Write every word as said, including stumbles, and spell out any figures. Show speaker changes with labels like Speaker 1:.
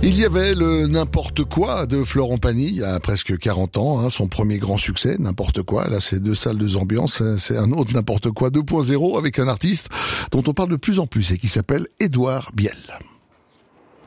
Speaker 1: Il y avait le N'importe quoi de Florent Pagny il y a presque quarante ans, hein, son premier grand succès, N'importe quoi. Là, c'est deux salles, deux ambiances. C'est un autre N'importe quoi deux point zéro avec un artiste dont on parle de plus en plus et qui s'appelle Édouard Biel.